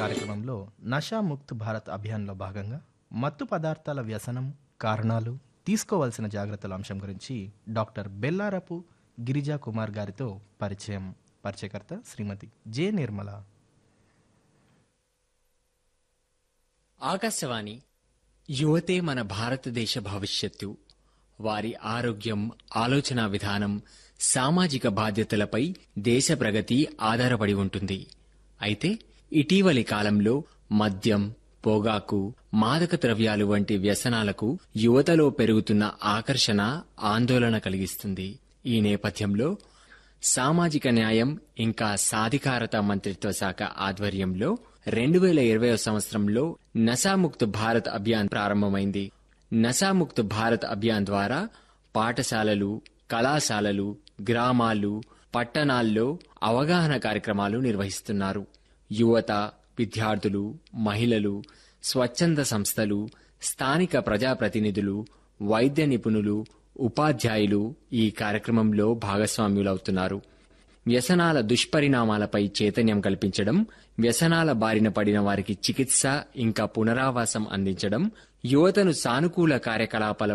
కార్యక్రమంలో నషా ముక్త్ భారత్ అభియాన్లో భాగంగా మత్తు పదార్థాల వ్యసనం, కారణాలు, తీసుకోవాల్సిన జాగ్రత్తల అంశం గురించి డాక్టర్ బెల్లారపు గిరిజా కుమార్ గారితో పరిచయకర్త శ్రీమతి జె నిర్మల. ఆకాశవాణి యువతే మన భారతదేశ భవిష్యత్తు. వారి ఆరోగ్యం, ఆలోచన విధానం, సామాజిక బాధ్యతలపై దేశ ప్రగతి ఆధారపడి ఉంటుంది. అయితే ఇటీవలి కాలంలో మద్యం, పొగాకు, మాదక ద్రవ్యాలు వంటి వ్యసనాలకు యువతలో పెరుగుతున్న ఆకర్షణ ఆందోళన కలిగిస్తుంది. ఈ నేపథ్యంలో సామాజిక న్యాయం ఇంకా సాధికారత మంత్రిత్వ శాఖ ఆధ్వర్యంలో 2020 సంవత్సరంలో నషాముక్త్ భారత్ అభియాన్ ప్రారంభమైంది. నషాముక్త్ భారత్ అభియాన్ ద్వారా పాఠశాలలు, కళాశాలలు, గ్రామాలు, పట్టణాల్లో అవగాహన కార్యక్రమాలు నిర్వహిస్తున్నారు. యువత, విద్యార్థులు, మహిళలు, స్వచ్ఛంద సంస్థలు, స్థానిక ప్రజాప్రతినిధులు, వైద్య నిపుణులు, ఉపాధ్యాయులు ఈ కార్యక్రమంలో భాగస్వామ్యులవుతున్నారు. వ్యసనాల దుష్పరిణామాలపై చైతన్యం కల్పించడం, వ్యసనాల బారిన పడిన వారికి చికిత్స ఇంకా పునరావాసం అందించడం, యువతను సానుకూల కార్యకలాపాల